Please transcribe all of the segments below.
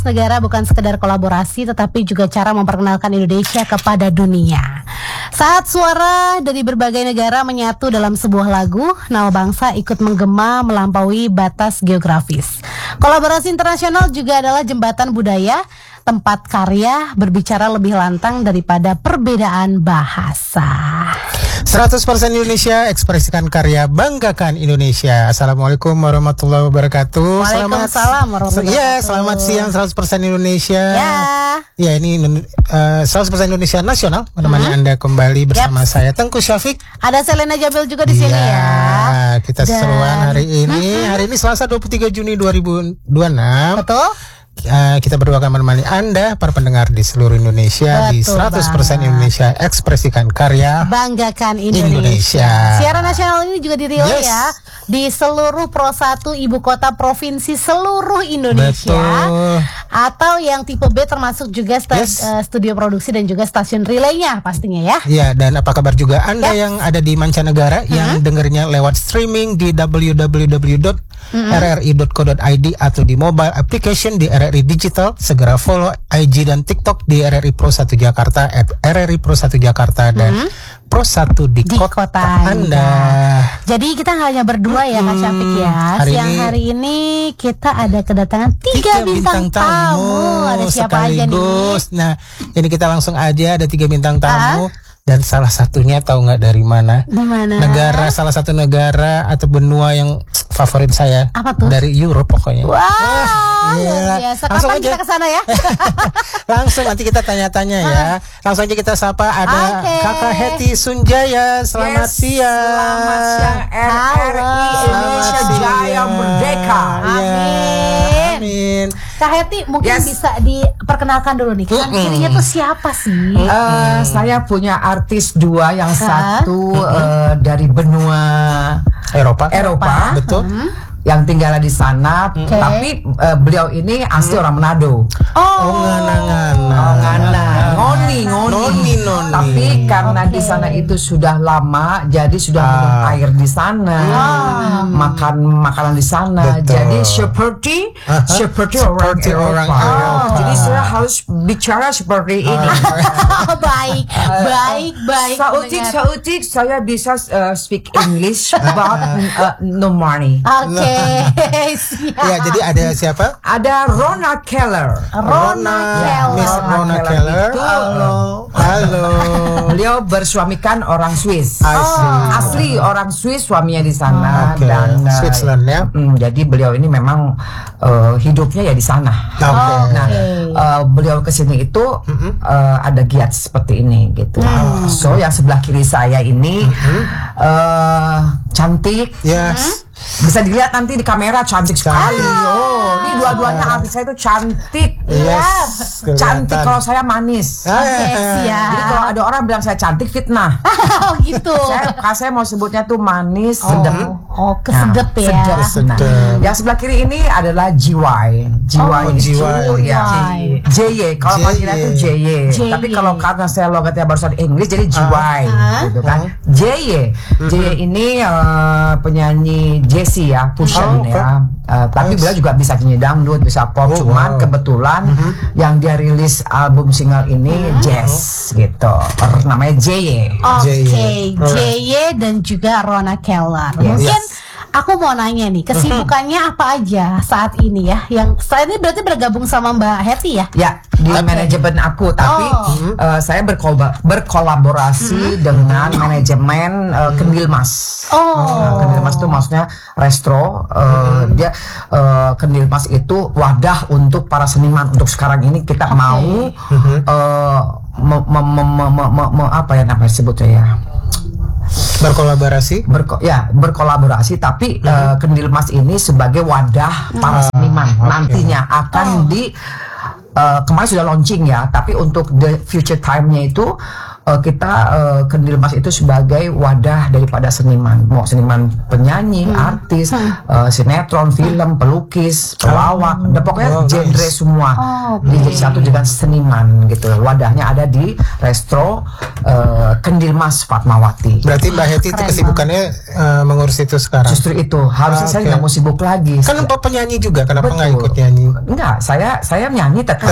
negara bukan sekedar kolaborasi tetapi juga cara memperkenalkan Indonesia kepada dunia. Saat suara dari berbagai negara menyatu dalam sebuah lagu, nama bangsa ikut menggema melampaui batas geografis. Kolaborasi internasional juga adalah jembatan budaya, tempat karya berbicara lebih lantang daripada perbedaan bahasa. 100% Indonesia, ekspresikan karya, banggakan Indonesia. Assalamualaikum warahmatullahi wabarakatuh. Waalaikumsalam warahmatullahi wabarakatuh. Ya, selamat siang 100% Indonesia. Ya, ini 100% Indonesia nasional menemani Anda kembali bersama saya Tengku Syafiq. Ada Selena Jabil juga di sini ya. Kita seruan hari ini. Hari ini Selasa 23 Juni 2026. Betul. Kita berdua akan menemani Anda, para pendengar di seluruh Indonesia. Betul, di 100% Indonesia, ekspresikan karya, banggakan Indonesia. Siaran nasional ini juga dirilis ya di seluruh Pro 1 ibu kota provinsi seluruh Indonesia. Betul. Atau yang tipe B termasuk juga studio produksi dan juga stasiun relaynya pastinya ya. Iya, dan apa kabar juga Anda yang ada di mancanegara yang dengernya lewat streaming di www.rri.co.id atau di mobile application di RRI Digital. Segera follow IG dan TikTok di RRI Pro 1 Jakarta @RRI Pro 1 Jakarta dan Pro 1 di kota Anda. Jadi kita hanya berdua ya Kak Syafiq ya. Hari ini kita ada kedatangan 3 bintang tamu. Ada siapa aja nih? Nah, ini kita langsung aja ada 3 bintang tamu. Dan salah satunya tahu nggak dari mana? Di mana? Salah satu negara atau benua yang favorit saya. Apa tuh? Dari Europe pokoknya. Luar biasa. Kapan kita ke sana ya? Langsung nanti kita tanya-tanya ya. Langsung aja kita sapa ada Kakak Hetty Sunjaya. Selamat siang. Selamat siang RRI Indonesia Jaya Merdeka. Amin. Kak Hetty mungkin bisa diperkenalkan dulu nih. Kan dirinya tuh siapa sih? Saya punya artis 2, yang satu dari benua Eropa. Betul. Yang tinggal di sana, tapi beliau ini asli orang Manado. Ngoni. Tapi karena di sana itu sudah lama, jadi sudah minum air di sana, makan makanan di sana. Betul. Jadi seperti orang Eropa. Jadi saya harus bicara seperti ini. Baik. Sautik saya bisa speak English, but no money. Oke. Ya, jadi ada siapa? Ada Rona Keller. Miss Rona Keller. Halo. Beliau bersuamikan orang Swiss. Asli orang Swiss, suaminya di sana dan Switzerland ya. Jadi beliau ini memang hidupnya ya di sana. Beliau kesini itu ada giat seperti ini gitu. So yang sebelah kiri saya ini cantik. Yes. Bisa dilihat nanti di kamera, cantik sekali. Ini dua-duanya artis saya itu cantik. Yes. Cantik kalau saya manis. Jadi kalau ada orang bilang saya cantik, fitnah. Gitu. Saya mau sebutnya tuh manis, sedap. Kesedep ya. Sedap. Yang sebelah kiri ini adalah JY. JY. Kalau panggilan itu JY. Tapi kalau karena saya logatnya barusan Inggris jadi JY, gitu kan. JY ini penyanyi Jessie ya, fusion ya. Tapi beliau juga bisa nyanyi dangdut, bisa pop. Cuman kebetulan yang dia rilis album single ini jazz gitu. Namanya JY. JY dan juga Rona Keller. Mungkin aku mau nanya nih, kesibukannya apa aja saat ini ya? Yang saat ini berarti bergabung sama Mbak Hetty ya? Ya, di manajemen aku. Tapi saya berkolaborasi dengan manajemen Kendil Mas. Kendil Mas itu maksudnya resto. Dia Kendil Mas itu wadah untuk para seniman. Untuk sekarang ini kita mau apa ya namanya sebutnya ya? Berkolaborasi tapi Kendil Mas ini sebagai wadah para seniman. Nantinya akan kemarin sudah launching ya, tapi untuk the future time-nya itu kita Kendil Mas itu sebagai wadah daripada seniman, mau seniman penyanyi, artis, sinetron, film, pelukis, pelawak, pokoknya genre semua dijadi satu dengan seniman gitu. Wadahnya ada di Resto Kendil Mas Fatmawati. Berarti Mbak Hetty itu kesibukannya mengurus itu sekarang. Justru itu harusnya saya nggak mau sibuk lagi. Kan penyanyi juga, kenapa nggak ikut nyanyi? Enggak, saya nyanyi tetap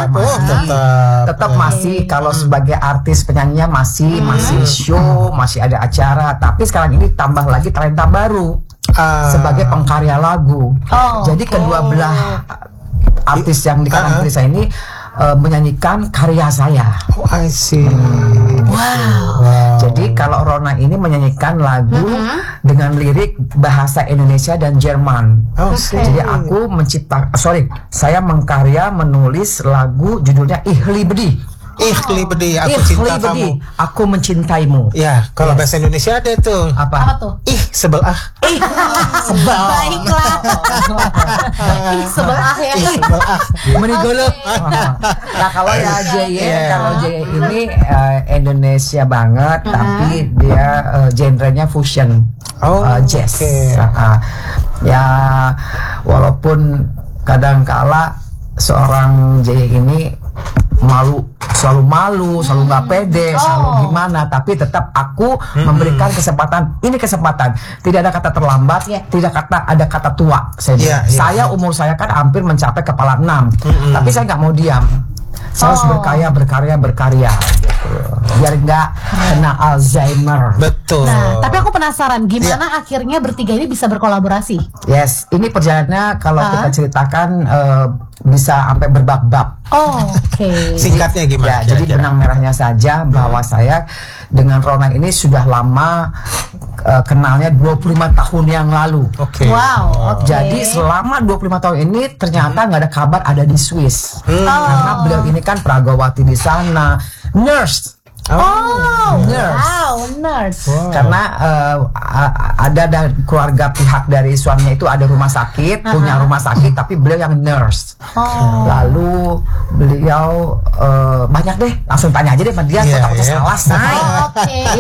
masih kalau sebagai artis penyanyinya masih show, masih ada acara, tapi sekarang ini tambah lagi talenta baru sebagai pengkarya lagu. Jadi kedua belah artis yang di kanan kiri saya ini menyanyikan karya saya. I see. Wow. Jadi kalau Rona ini menyanyikan lagu dengan lirik bahasa Indonesia dan Jerman. Jadi aku saya mengkarya menulis lagu judulnya Ihli Bedi. Ihli Bedi, aku cinta kamu. Aku mencintaimu. Ya, kalau bahasa Indonesia ada tuh. Apa tuh? Sebelah. Baiklah. Sebelah ya. Menigolok. Nah, kalau ya kalau JY ini Indonesia banget, tapi dia genrenya fusion, jazz. Ya, walaupun kadangkala seorang JY ini selalu malu, selalu nggak pede, selalu gimana, tapi tetap aku memberikan kesempatan. Ini kesempatan, tidak ada kata terlambat, tidak ada kata tua. Saya umur saya kan hampir mencapai kepala 6, tapi saya nggak mau diam. Saya harus berkarya gitu. Biar nggak kena Alzheimer. Betul. Nah, tapi aku penasaran gimana akhirnya bertiga ini bisa berkolaborasi. Yes, ini perjalanannya kalau kita ceritakan bisa sampai berbab-bab. Oke. Singkatnya gimana? Ya, jadi benang merahnya saja bahwa saya dengan Rona ini sudah lama kenalnya 25 tahun yang lalu. Wow. Jadi selama 25 tahun ini ternyata nggak ada kabar ada di Swiss. Karena beliau ini kan pragawati di sana, nurse. Nurse. Karena ada keluarga pihak dari suaminya itu ada rumah sakit, punya rumah sakit, tapi beliau yang nurse. Lalu beliau banyak deh, langsung tanya aja deh sama dia, takutnya salah.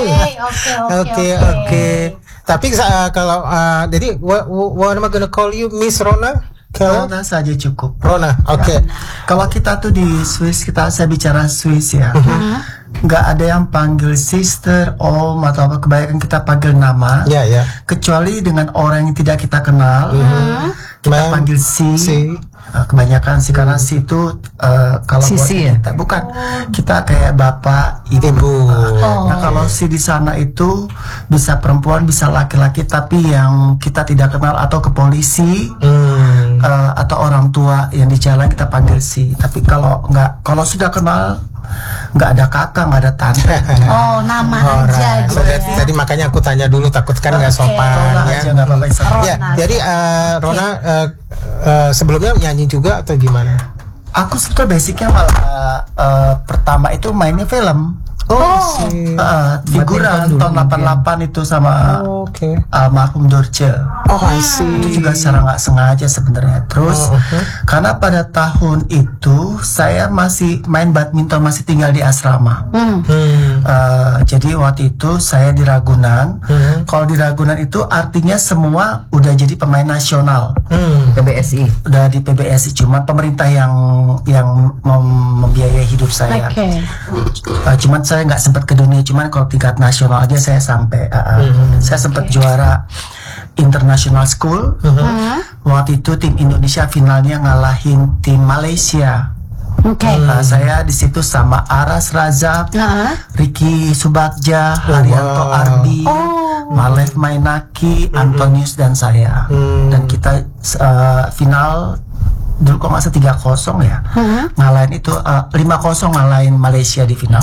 Oke. Tapi kalau jadi what am I gonna call you, Miss Rona? Rona saja cukup. Rona, oke. Kalau kita tuh di Swiss, saya bicara Swiss ya. Nggak ada yang panggil sister, om atau apa, kebanyakan kita panggil nama. Kecuali dengan orang yang tidak kita kenal, kita panggil si. Kebanyakan sih, karena si itu kalau Sisi buat kita bukan kita kayak bapak ibu. Nah kalau si di sana itu bisa perempuan bisa laki-laki, tapi yang kita tidak kenal atau ke polisi atau orang tua yang di jalan kita panggil si. Tapi kalau sudah kenal nggak ada kakak, nggak ada tante. Nama aja gitu ya. Tadi makanya aku tanya dulu, takut kan nggak sopan. Jadi Rona sebelumnya nyanyi juga atau gimana? Aku sebetulnya basicnya malah pertama itu mainnya film. Figuran tahun 88 itu sama almarhum Dorce. I see. Itu juga secara nggak sengaja sebenarnya. Terus karena pada tahun itu saya masih main badminton, masih tinggal di asrama. Jadi waktu itu saya di Ragunan. Kalau di Ragunan itu artinya semua udah jadi pemain nasional. PBSI. Udah di PBSI, cuma pemerintah yang membiayai hidup saya. Cuman saya nggak sempat ke dunia, cuman kalau tingkat nasional aja saya sampai. Saya sempat juara international school. Waktu itu tim Indonesia finalnya ngalahin tim Malaysia. Saya di situ sama Aras Raza, Ricky Subagja, Haryanto Ardi, Malev Mainaki, Antonius dan saya. Dan kita final dulu kok nggak 3-0 ya, ngalahin itu 5-0 ngalahin Malaysia di final.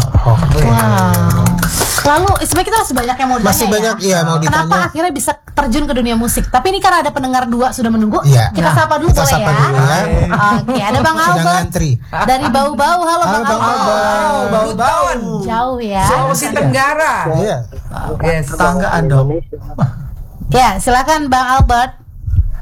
Lalu sebenarnya kita masih banyak yang mau ditanya. Masih banyak mau ditanya. Kenapa akhirnya bisa terjun ke dunia musik? Tapi ini karena ada pendengar 2 sudah menunggu. Kita sapa dulu boleh ya? Oke, ada Bang Albert dari Bau-Bau. Halo Bang Albert. Bau-Bau. Jauh ya. Sulawesi Tenggara. Tetanggaan dong. Ya, silakan Bang Albert.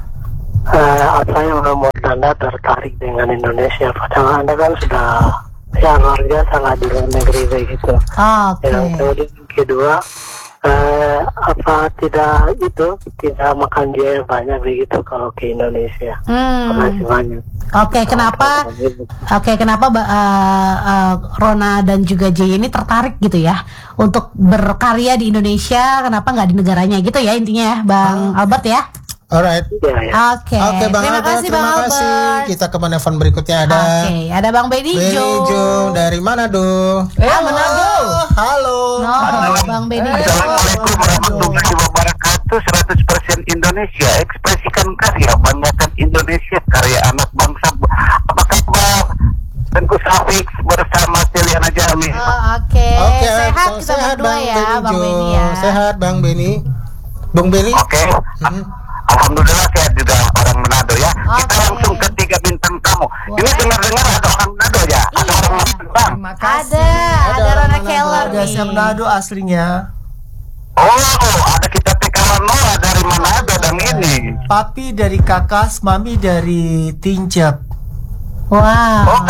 Apa yang membuat Anda tertarik dengan Indonesia? Padahal Anda kan sudah Ya keluarga sangat di luar negeri begitu. Oke. Yang kemudian kedua, apa tidak makan biaya banyak begitu kalau ke Indonesia. Terima kasih banyak. Oke, kenapa? Rona dan juga Jay ini tertarik gitu ya untuk berkarya di Indonesia? Kenapa nggak di negaranya gitu ya intinya ya, Bang Albert ya? Alright. Ya. Oke. Bang Terima Albert, kasih Bang Albert. Kita ke penelpon berikutnya Ada Bang Benny Jo. dari Manado. Manado. Halo. Bang Benny Jo. Assalamualaikum warahmatullahi wabarakatuh. 100% Indonesia, ekspresikan karya, banggakan Indonesia, karya anak bangsa. Apa kabar? Tengku Safik bersama Celiana Jamil. Oke. Sehat kita berdua ya, Bang Benny ya. Sehat Bang Benny. Bang Benny. Oke. Alhamdulillah sehat juga orang Manado ya. Kita langsung ke 3 bintang tamu. Ini dengar-dengar ada orang Manado ya. Ada orang Manado. Terima kasih. Ada Rona Keller Ada nih. saya Manado aslinya. Oh, ada kita kawan Noah dari Manado dan ini. Papi dari Kakas, mami dari Tincap. Wow. Oh,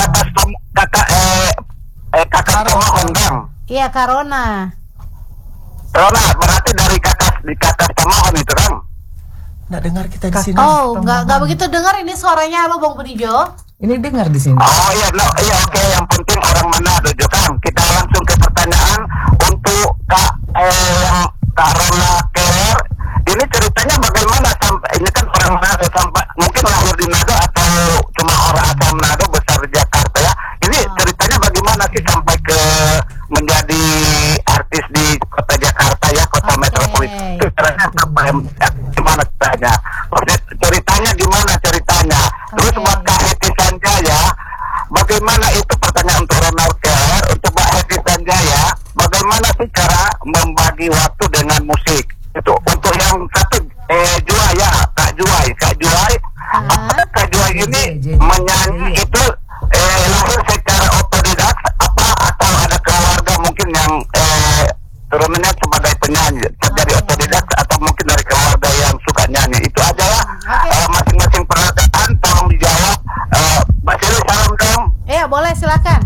kakak Tomohon Bang. Iya, Karona. Rona, berarti dari di kakak Tomohon itu kan? Nggak dengar kita di sini. Oh, nggak begitu dengar ini suaranya lo Bang Benny Jo. Ini dengar di sini. Oh iya, iya oke. Yang penting orang Manado juga kan. Kita langsung ke pertanyaan untuk Kak Rona Keller. Ini ceritanya bagaimana sampai ini kan orang Manado sampai mungkin lahir di Manado atau cuma orang asal Manado besar di Jakarta ya. Ini ceritanya bagaimana sih sampai ke menjadi artis di kota Jakarta ya, kota metropolis. Itu ceritanya gimana ceritanya? Ceritanya gimana ceritanya? Terus buat Kak Heti Sanjaya, bagaimana itu pertanyaan untuk Ronald Keller, untuk Mbak Heti Sanjaya, bagaimana sih cara membagi waktu dengan musik? Itu untuk yang satu Juai ya, Kak Juai, apakah Kak Juai ini menyanyi itu lahir secara otodidak apa atau ada keluarga mungkin yang turunannya sebagai penyanyi jadi otodidak atau mungkin dari keluarga yang suka nyanyi? Itu aja ya. Masing-masing pertanyaan tolong dijawab. Mbak Sili salam dong. Iya, boleh silakan.